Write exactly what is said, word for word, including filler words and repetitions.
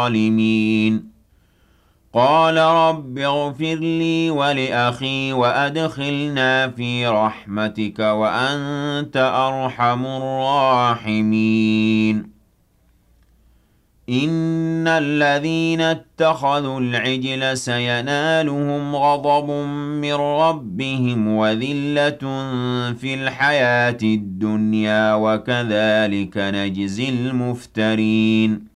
الظالمين قال رب اغفر لي ولأخي وأدخلنا في رحمتك وأنت أرحم الراحمين إن الذين اتخذوا العجل سينالهم غضب من ربهم وذلة في الحياة الدنيا وكذلك نجزي المفترين